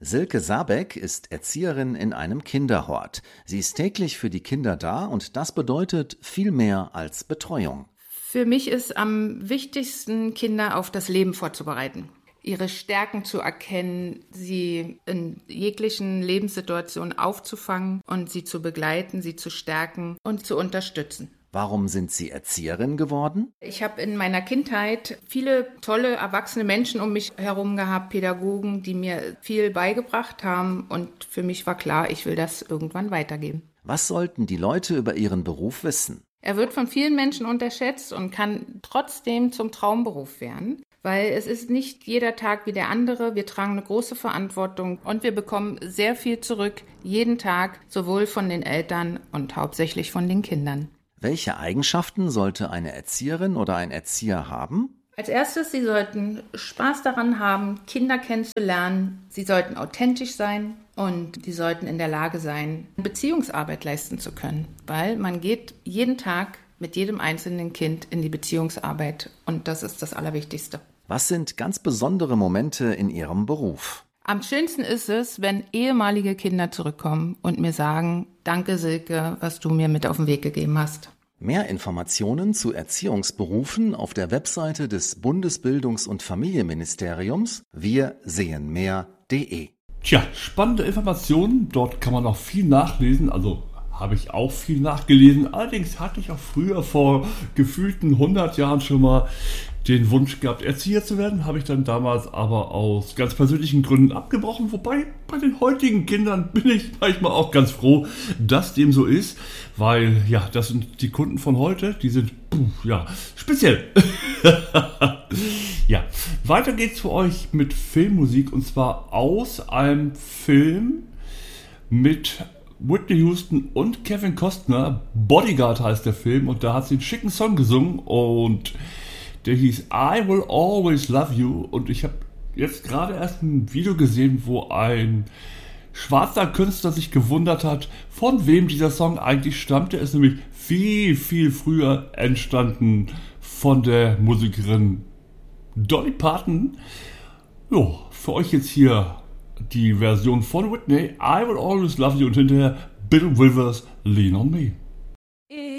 Silke Sabeck ist Erzieherin in einem Kinderhort. Sie ist täglich für die Kinder da und das bedeutet viel mehr als Betreuung. Für mich ist am wichtigsten, Kinder auf das Leben vorzubereiten. Ihre Stärken zu erkennen, sie in jeglichen Lebenssituationen aufzufangen und sie zu begleiten, sie zu stärken und zu unterstützen. Warum sind Sie Erzieherin geworden? Ich habe in meiner Kindheit viele tolle, erwachsene Menschen um mich herum gehabt, Pädagogen, die mir viel beigebracht haben. Und für mich war klar, ich will das irgendwann weitergeben. Was sollten die Leute über Ihren Beruf wissen? Er wird von vielen Menschen unterschätzt und kann trotzdem zum Traumberuf werden. Weil es ist nicht jeder Tag wie der andere. Wir tragen eine große Verantwortung und wir bekommen sehr viel zurück, jeden Tag, sowohl von den Eltern und hauptsächlich von den Kindern. Welche Eigenschaften sollte eine Erzieherin oder ein Erzieher haben? Als erstes, sie sollten Spaß daran haben, Kinder kennenzulernen. Sie sollten authentisch sein und sie sollten in der Lage sein, Beziehungsarbeit leisten zu können. Weil man geht jeden Tag mit jedem einzelnen Kind in die Beziehungsarbeit und das ist das Allerwichtigste. Was sind ganz besondere Momente in Ihrem Beruf? Am schönsten ist es, wenn ehemalige Kinder zurückkommen und mir sagen, danke Silke, was du mir mit auf den Weg gegeben hast. Mehr Informationen zu Erziehungsberufen auf der Webseite des Bundesbildungs- und Familienministeriums wirsehenmehr.de. Tja, spannende Informationen, dort kann man auch viel nachlesen, also habe ich auch viel nachgelesen. Allerdings hatte ich auch früher vor gefühlten 100 Jahren schon mal den Wunsch gehabt, Erzieher zu werden, habe ich dann damals aber aus ganz persönlichen Gründen abgebrochen. Wobei bei den heutigen Kindern bin ich manchmal auch ganz froh, dass dem so ist, weil ja, das sind die Kunden von heute, die sind speziell. Ja, weiter geht's für euch mit Filmmusik und zwar aus einem Film mit Whitney Houston und Kevin Costner. Bodyguard heißt der Film und da hat sie einen schicken Song gesungen und der hieß I Will Always Love You und ich habe jetzt gerade erst ein Video gesehen, wo ein schwarzer Künstler sich gewundert hat, von wem dieser Song eigentlich stammt. Der ist nämlich viel, viel früher entstanden von der Musikerin Dolly Parton. Jo, für euch jetzt hier die Version von Whitney, I Will Always Love You und hinterher Bill Withers, Lean on Me.